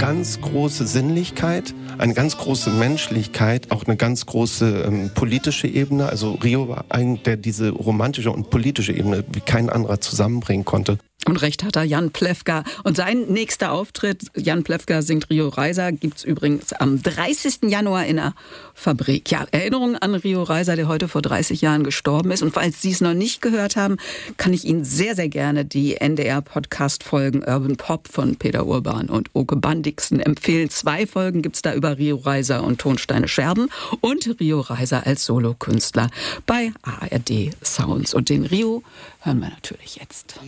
ganz große Sinnlichkeit, eine ganz große Menschlichkeit, auch eine ganz große politische Ebene. Also Rio war ein, der diese romantische und politische Ebene wie kein anderer zusammenbringen konnte. Und recht hat er, Jan Plewka. Und sein nächster Auftritt, Jan Plewka singt Rio Reiser, gibt's übrigens am 30. Januar in der Fabrik. Ja, Erinnerungen an Rio Reiser, der heute vor 30 Jahren gestorben ist. Und falls Sie es noch nicht gehört haben, kann ich Ihnen sehr, sehr gerne die NDR-Podcast-Folgen Urban Pop von Peter Urban und Oke Bandixen empfehlen. 2 Folgen gibt's da über Rio Reiser und Tonsteine Scherben und Rio Reiser als Solokünstler bei ARD Sounds. Und den Rio hören wir natürlich jetzt.